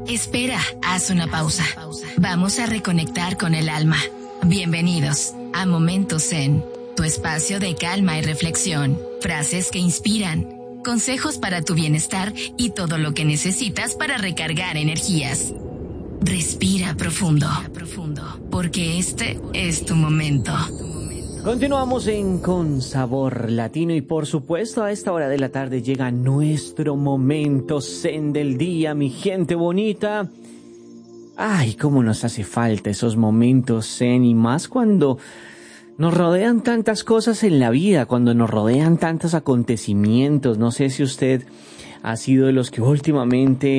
Espera, haz una pausa. Vamos a reconectar con el alma. Bienvenidos a Momentos Zen, tu espacio de calma y reflexión. Frases que inspiran, consejos para tu bienestar y todo lo que necesitas para recargar energías. Respira profundo, porque este es tu momento. Continuamos en Con Sabor Latino y por supuesto a esta hora de la tarde llega nuestro momento zen del día, mi gente bonita. Ay, cómo nos hace falta esos momentos zen y más cuando nos rodean tantas cosas en la vida, cuando nos rodean tantos acontecimientos. No sé si usted ha sido de los que últimamente